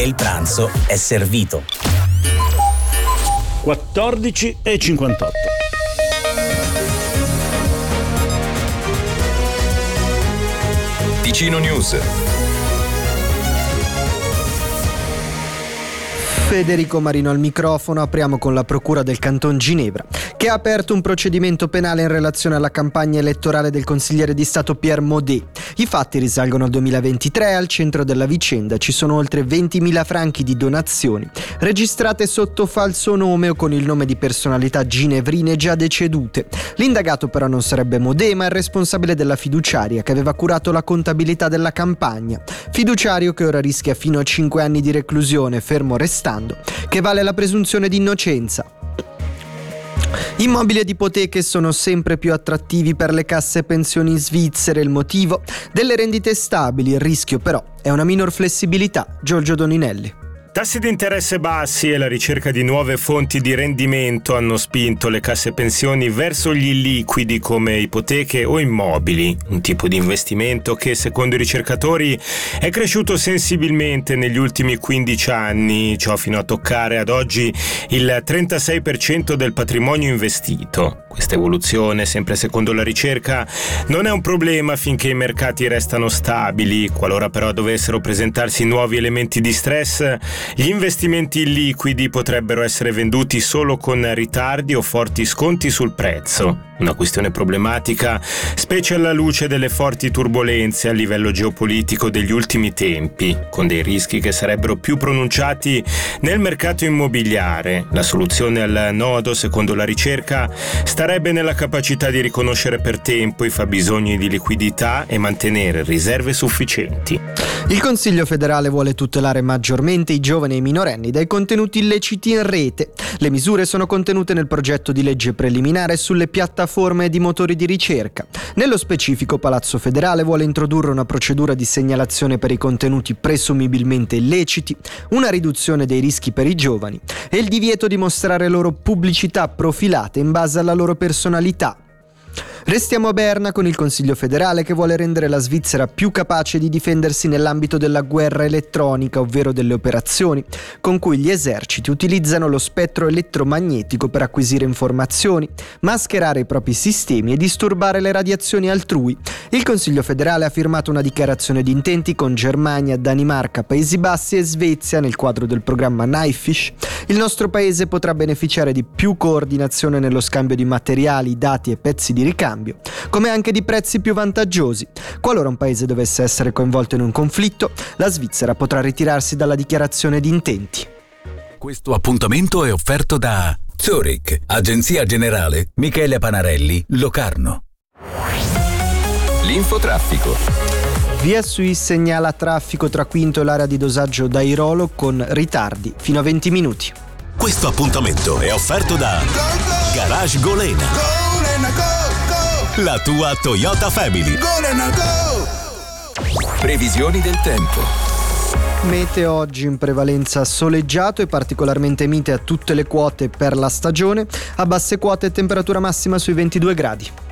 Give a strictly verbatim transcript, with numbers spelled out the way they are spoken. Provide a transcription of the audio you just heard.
e il pranzo è servito. quattordici e cinquantotto. Ticino News. Federico Marino al microfono. Apriamo con la Procura del Canton Ginevra, che ha aperto un procedimento penale in relazione alla campagna elettorale del consigliere di Stato Pierre Maudet. I fatti risalgono al duemilaventitré e al centro della vicenda ci sono oltre ventimila franchi di donazioni registrate sotto falso nome o con il nome di personalità ginevrine già decedute. L'indagato però non sarebbe Maudet, ma il responsabile della fiduciaria che aveva curato la contabilità della campagna. Fiduciario che ora rischia fino a cinque anni di reclusione, fermo restando che vale la presunzione di innocenza. Immobili ed ipoteche sono sempre più attrattivi per le casse pensioni svizzere. Il motivo? Delle rendite stabili. Il rischio però è una minor flessibilità. Giorgio Doninelli. Tassi di interesse bassi e la ricerca di nuove fonti di rendimento hanno spinto le casse pensioni verso gli illiquidi come ipoteche o immobili, un tipo di investimento che secondo i ricercatori è cresciuto sensibilmente negli ultimi quindici anni, ciò fino a toccare ad oggi il trentasei per cento del patrimonio investito. Questa evoluzione, sempre secondo la ricerca, non è un problema finché i mercati restano stabili. Qualora però dovessero presentarsi nuovi elementi di stress, gli investimenti illiquidi potrebbero essere venduti solo con ritardi o forti sconti sul prezzo. Una questione problematica, specie alla luce delle forti turbolenze a livello geopolitico degli ultimi tempi, con dei rischi che sarebbero più pronunciati nel mercato immobiliare. La soluzione al nodo, secondo la ricerca, starebbe nella capacità di riconoscere per tempo i fabbisogni di liquidità e mantenere riserve sufficienti. Il Consiglio federale vuole tutelare maggiormente i giovani e i minorenni dai contenuti illeciti in rete. Le misure sono contenute nel progetto di legge preliminare sulle piattaforme di motori di ricerca. Nello specifico, Palazzo Federale vuole introdurre una procedura di segnalazione per i contenuti presumibilmente illeciti, una riduzione dei rischi per i giovani e il divieto di mostrare loro pubblicità profilate in base alla loro personalità. Restiamo a Berna con il Consiglio federale che vuole rendere la Svizzera più capace di difendersi nell'ambito della guerra elettronica, ovvero delle operazioni con cui gli eserciti utilizzano lo spettro elettromagnetico per acquisire informazioni, mascherare i propri sistemi e disturbare le radiazioni altrui. Il Consiglio federale ha firmato una dichiarazione di intenti con Germania, Danimarca, Paesi Bassi e Svezia nel quadro del programma Knifefish. Il nostro paese potrà beneficiare di più coordinazione nello scambio di materiali, dati e pezzi di ricambio, come anche di prezzi più vantaggiosi. Qualora un paese dovesse essere coinvolto in un conflitto, la Svizzera potrà ritirarsi dalla dichiarazione di intenti. Questo appuntamento è offerto da Zurich, Agenzia Generale Michele Panarelli, Locarno. L'infotraffico. Via Sui segnala traffico tra Quinto e l'area di dosaggio d'Airolo con ritardi fino a venti minuti. Questo appuntamento è offerto da Garage Golena, la tua Toyota Family. Previsioni del tempo. Meteo oggi in prevalenza soleggiato e particolarmente mite a tutte le quote per la stagione. A basse quote temperatura massima sui ventidue gradi.